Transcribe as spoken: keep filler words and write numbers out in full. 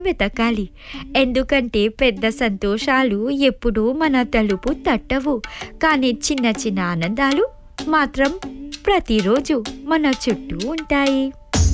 వెతకాలి. ఎందుకంటే పెద్ద సంతోషాలు ఎప్పుడూ మన తలుపు తట్టవు. కానీ చిన్న చిన్న ఆనందాలు మాత్రం ప్రతిరోజు మన చుట్టూ ఉంటాయి.